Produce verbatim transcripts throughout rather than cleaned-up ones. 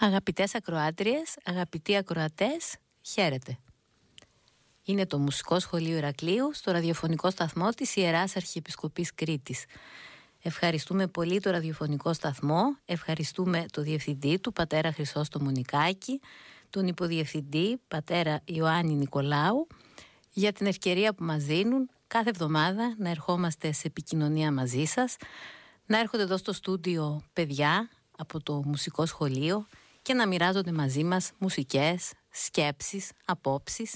Αγαπητές ακροάτριες, αγαπητοί ακροατές, χαίρετε. Είναι το Μουσικό Σχολείο Ηρακλείου στο ραδιοφωνικό σταθμό της Ιεράς Αρχιεπισκοπής Κρήτης. Ευχαριστούμε πολύ το ραδιοφωνικό σταθμό, ευχαριστούμε το διευθυντή του, πατέρα Χρυσόστομο Νικάκη, τον υποδιευθυντή, πατέρα Ιωάννη Νικολάου, για την ευκαιρία που μας δίνουν κάθε εβδομάδα να ερχόμαστε σε επικοινωνία μαζί σας, να έρχονται εδώ στο στούντιο παιδιά από το Μουσικό Σχολείο και να μοιράζονται μαζί μας μουσικές, σκέψεις, απόψεις.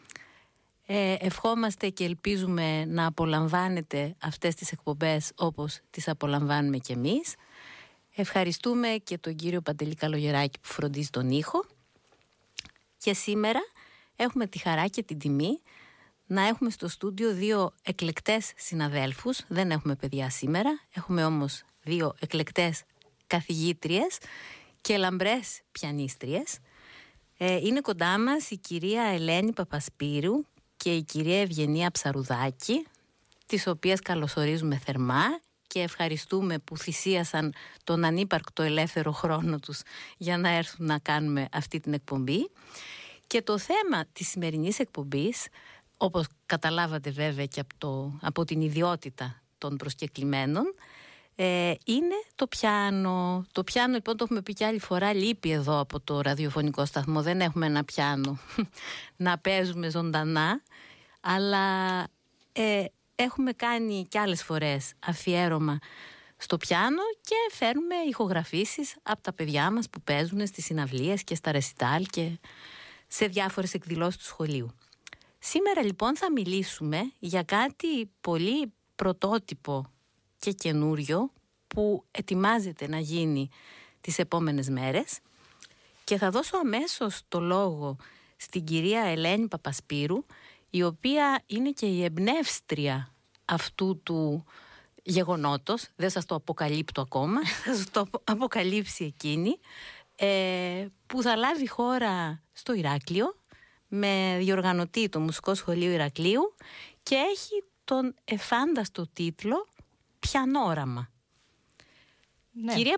Ε, ευχόμαστε και ελπίζουμε να απολαμβάνετε αυτές τις εκπομπές όπως τις απολαμβάνουμε και εμείς. Ευχαριστούμε και τον κύριο Παντελή Καλογεράκη που φροντίζει τον ήχο. Και σήμερα έχουμε τη χαρά και την τιμή να έχουμε στο στούντιο δύο εκλεκτές συναδέλφους. Δεν έχουμε παιδιά σήμερα, έχουμε όμως δύο εκλεκτές καθηγήτριες και λαμπρές πιανίστριες. Ε, είναι κοντά μας η κυρία Ελένη Παπασπύρου και η κυρία Ευγενία Ψαρουδάκη, τις οποίες καλωσορίζουμε θερμά και ευχαριστούμε που θυσίασαν τον ανύπαρκτο ελεύθερο χρόνο τους για να έρθουν να κάνουμε αυτή την εκπομπή. Και το θέμα της σημερινής εκπομπής, όπως καταλάβατε βέβαια και από, το, από την ιδιότητα των προσκεκλημένων, ε, είναι το πιάνο. Το πιάνο, λοιπόν, το έχουμε πει και άλλη φορά, λείπει εδώ από το ραδιοφωνικό σταθμό. Δεν έχουμε ένα πιάνο να παίζουμε ζωντανά, αλλά ε, έχουμε κάνει και άλλες φορές αφιέρωμα στο πιάνο και φέρνουμε ηχογραφήσεις από τα παιδιά μας που παίζουν στις συναυλίες και στα ρεσιτάλ και σε διάφορες εκδηλώσεις του σχολείου. Σήμερα λοιπόν θα μιλήσουμε για κάτι πολύ πρωτότυπο και καινούριο που ετοιμάζεται να γίνει τις επόμενες μέρες και θα δώσω αμέσως το λόγο στην κυρία Ελένη Παπασπύρου, η οποία είναι και η εμπνεύστρια αυτού του γεγονότος. Δεν σας το αποκαλύπτω ακόμα, θα σας το αποκαλύψει εκείνη, ε, που θα λάβει χώρα στο Ηράκλειο με διοργανωτή το Μουσικό Σχολείο Ηρακλείου και έχει τον εφάνταστο τίτλο «Πιανόραμα». Ναι. Κυρία